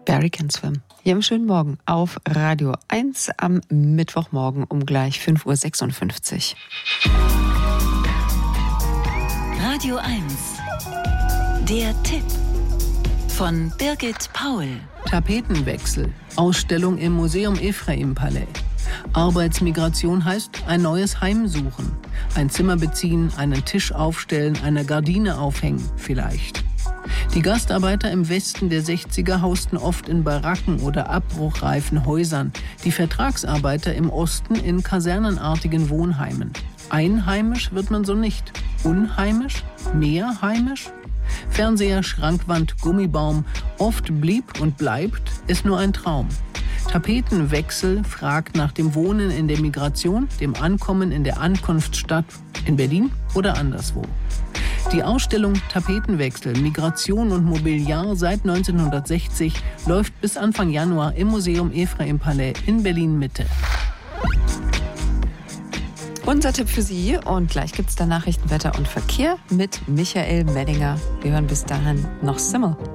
Barry Can Swim. Hier im schönen Morgen auf Radio 1 am Mittwochmorgen um gleich 5.56 Uhr. Radio 1. Der Tipp von Birgit Paul. Tapetenwechsel. Ausstellung im Museum Ephraim-Palais. Arbeitsmigration heißt ein neues Heim suchen. Ein Zimmer beziehen, einen Tisch aufstellen, eine Gardine aufhängen, vielleicht. Die Gastarbeiter im Westen der 60er hausten oft in Baracken oder abbruchreifen Häusern. Die Vertragsarbeiter im Osten in kasernenartigen Wohnheimen. Einheimisch wird man so nicht. Unheimisch? Mehr heimisch? Fernseher, Schrankwand, Gummibaum. Oft blieb und bleibt es nur ein Traum. Tapetenwechsel fragt nach dem Wohnen in der Migration, dem Ankommen in der Ankunftsstadt, in Berlin oder anderswo. Die Ausstellung Tapetenwechsel, Migration und Mobiliar seit 1960 läuft bis Anfang Januar im Museum Ephraim-Palais in Berlin-Mitte. Unser Tipp für Sie und gleich gibt's dann Nachrichten, Wetter und Verkehr mit Michael Mellinger. Wir hören bis dahin noch Simmel.